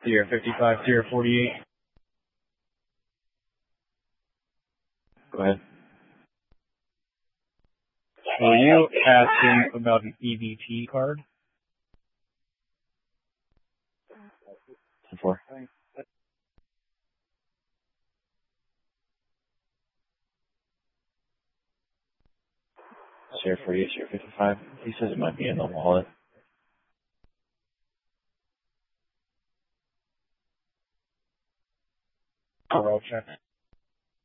Sierra 55, Sierra 48. Go ahead. Were you asking about an EVP card? 10-4. Sierra 48, Sierra 55. He says it might be in the wallet. I'll check.